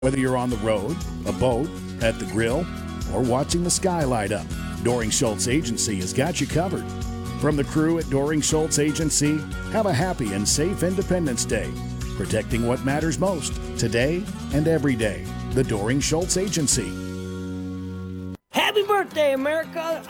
Whether you're on the road, a boat, at the grill, or watching the sky light up, Doring Schultz Agency has got you covered. From the crew at Doring Schultz Agency, have a happy and safe Independence Day, protecting what matters most today and every day. The Doring Schultz Agency. Happy birthday, America!